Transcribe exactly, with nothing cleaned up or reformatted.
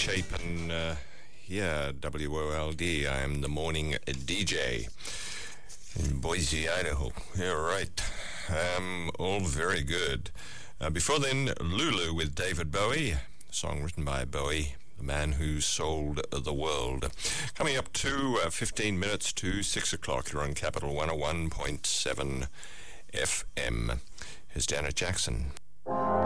Chapin uh, here, W O L D. I am the morning D J in Boise, Idaho. Yeah, right. Um, all very good. Uh, before then, Lulu with David Bowie, a song written by Bowie, the man who sold the world. Coming up to uh, fifteen minutes to six o'clock. You're on Capital one oh one point seven F M. Here's Janet Jackson.